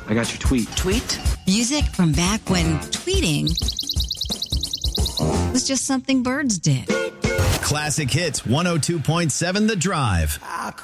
I got your tweet. Tweet? Music from back when tweeting was just something birds did. Classic Hits 102.7 The Drive.